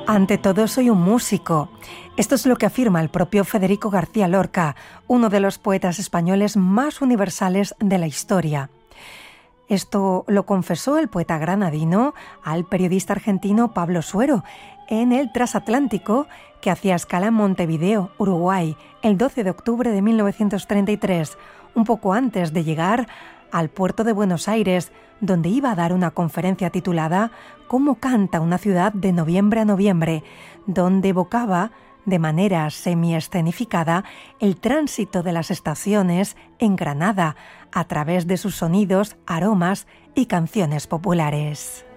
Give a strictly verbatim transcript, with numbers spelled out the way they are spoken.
Ante todo, soy un músico. Esto es lo que afirma el propio Federico García Lorca, uno de los poetas españoles más universales de la historia. Esto lo confesó el poeta granadino al periodista argentino Pablo Suero en el transatlántico que hacía escala en Montevideo, Uruguay, el doce de octubre de mil novecientos treinta y tres, un poco antes de llegar al puerto de Buenos Aires, donde iba a dar una conferencia titulada «Cómo canta una ciudad de noviembre a noviembre», donde evocaba de manera semi-escenificada el tránsito de las estaciones en Granada a través de sus sonidos, aromas y canciones populares.